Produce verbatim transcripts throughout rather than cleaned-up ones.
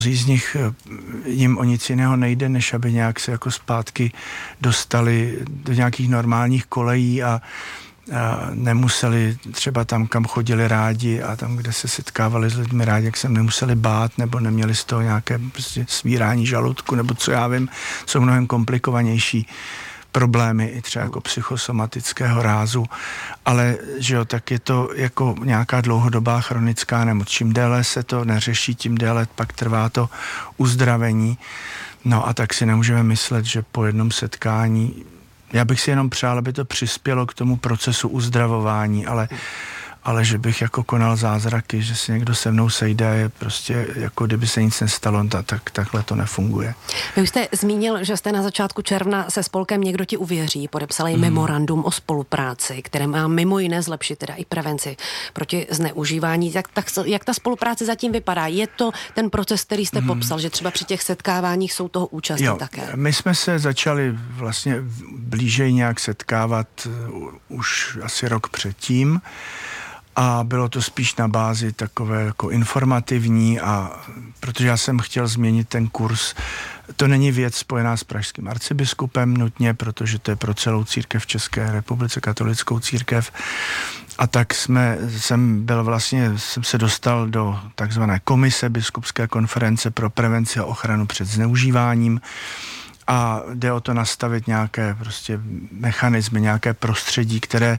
Z nich jim o nic jiného nejde, než aby nějak se jako zpátky dostali do nějakých normálních kolejí a, a nemuseli třeba tam, kam chodili rádi a tam, kde se setkávali s lidmi rádi, jak se nemuseli bát nebo neměli z toho nějaké prostě svírání žaludku nebo co já vím, jsou mnohem komplikovanější problémy i třeba jako psychosomatického rázu, ale že jo, tak je to jako nějaká dlouhodobá chronická nemoc. Čím déle se to neřeší, tím déle pak trvá to uzdravení. No a tak si nemůžeme myslet, že po jednom setkání, já bych si jenom přál, aby to přispělo k tomu procesu uzdravování, ale ale že bych jako konal zázraky, že si někdo se mnou sejde, je prostě jako kdyby se nic nestalo, tak takhle to nefunguje. Vy už jste zmínil, že jste na začátku června se spolkem Někdo ti uvěří podepsali mm. memorandum o spolupráci, které má mimo jiné zlepšit teda i prevenci proti zneužívání. Jak, tak, jak ta spolupráce zatím vypadá? Je to ten proces, který jste mm. popsal, že třeba při těch setkáváních jsou toho účastní jo, také? My jsme se začali vlastně blíže nějak setkávat už asi rok předtím, a bylo to spíš na bázi takové jako informativní, a protože já jsem chtěl změnit ten kurz. To není věc spojená s pražským arcibiskupem nutně, protože to je pro celou církev v České republice, katolickou církev. A tak jsme, jsem byl vlastně, jsem se dostal do takzvané komise biskupské konference pro prevenci a ochranu před zneužíváním. A jde o to nastavit nějaké prostě mechanismy, nějaké prostředí, které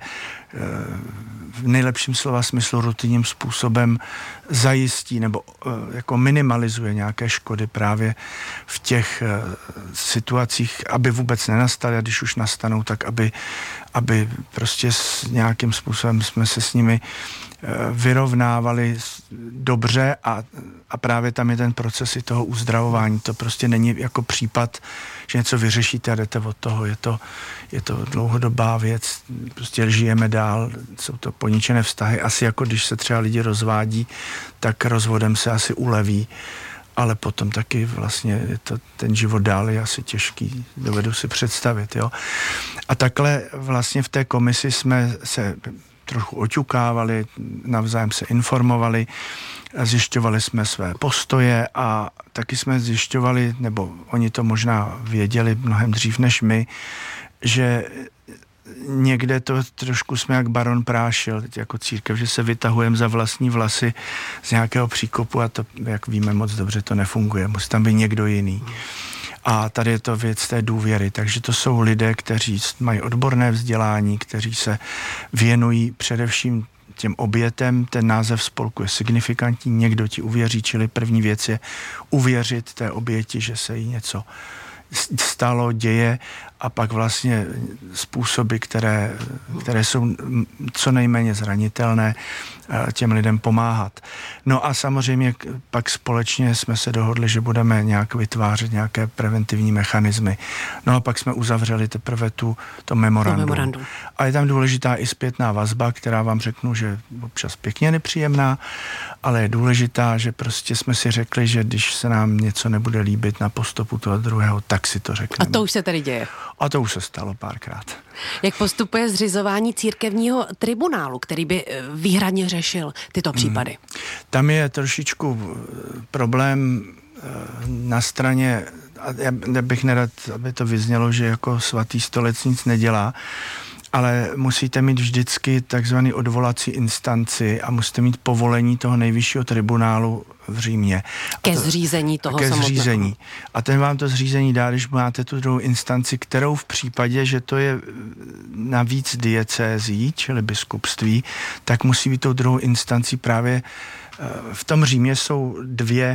v nejlepším slova smyslu rutinním způsobem zajistí nebo jako minimalizuje nějaké škody právě v těch situacích, aby vůbec nenastaly, a když už nastanou, tak aby, aby prostě s nějakým způsobem jsme se s nimi vyrovnávali dobře, a, a právě tam je ten proces i toho uzdravování. To prostě není jako případ, že něco vyřešíte a jdete od toho. Je to, je to dlouhodobá věc, prostě žijeme dál, jsou to poničené vztahy. Asi jako když se třeba lidi rozvádí, tak rozvodem se asi uleví, ale potom taky vlastně je to, ten život dál je asi těžký, dovedu si představit. Jo? A takhle vlastně v té komisi jsme se trochu oťukávali, navzájem se informovali, zjišťovali jsme své postoje a taky jsme zjišťovali, nebo oni to možná věděli mnohem dřív než my, že někde to trošku jsme jak baron Prášil, teď jako církev, že se vytahujeme za vlastní vlasy z nějakého příkopu, a to, jak víme moc dobře, to nefunguje. Musí tam být někdo jiný. A tady je to věc té důvěry, takže to jsou lidé, kteří mají odborné vzdělání, kteří se věnují především těm obětem. Ten název spolku je signifikantní, Někdo ti uvěří, čili první věc je uvěřit té oběti, že se jí něco stalo, děje, a pak vlastně způsoby, které, které jsou co nejméně zranitelné, těm lidem pomáhat. No a samozřejmě pak společně jsme se dohodli, že budeme nějak vytvářet nějaké preventivní mechanismy. No a pak jsme uzavřeli teprve tu, to memorandum. To memorandum. A je tam důležitá i zpětná vazba, která vám řeknu, že občas pěkně nepříjemná, ale je důležitá, že prostě jsme si řekli, že když se nám něco nebude líbit na postupu toho druhého, tak si to řekneme. A to už se tady děje. A to už se stalo párkrát. Jak postupuje zřizování církevního tribunálu, který by výhradně řešil tyto případy? Hmm. Tam je trošičku problém na straně, já bych nerad, aby to vyznělo, že jako svatý stolec nic nedělá, ale musíte mít vždycky takzvaný odvolací instanci a musíte mít povolení toho nejvyššího tribunálu v Římě. Ke zřízení toho ke samotného. Zřízení. A ten vám to zřízení dá, když máte tu druhou instanci, kterou v případě, že to je navíc diecézí, čili biskupství, tak musí být tou druhou instancí právě v tom Římě jsou dvě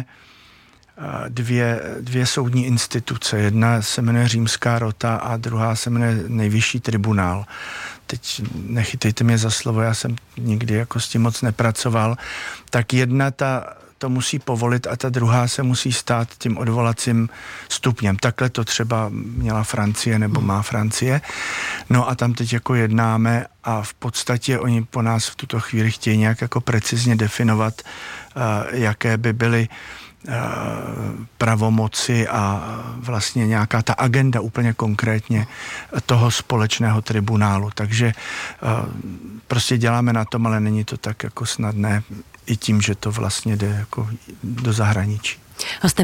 Dvě, dvě soudní instituce. Jedna se jmenuje Římská rota a druhá se jmenuje Nejvyšší tribunál. Teď nechytejte mě za slovo, já jsem nikdy jako s tím moc nepracoval. Tak jedna ta to musí povolit a ta druhá se musí stát tím odvolacím stupněm. Takhle to třeba měla Francie nebo má Francie. No a tam teď jako jednáme a v podstatě oni po nás v tuto chvíli chtějí nějak jako precizně definovat, uh, jaké by byly pravomoci a vlastně nějaká ta agenda úplně konkrétně toho společného tribunálu. Takže prostě děláme na tom, ale není to tak jako snadné i tím, že to vlastně jde jako do zahraničí.